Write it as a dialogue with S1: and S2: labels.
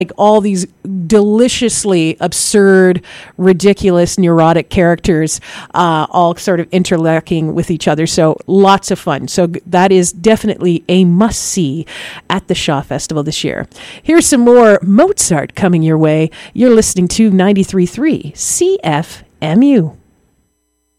S1: like all these deliciously absurd, ridiculous, neurotic characters, all sort of interlocking with each other. So lots of fun. So that is definitely a must-see at the Shaw Festival this year. Here's some more Mozart coming your way. You're listening to 93.3 CFMU.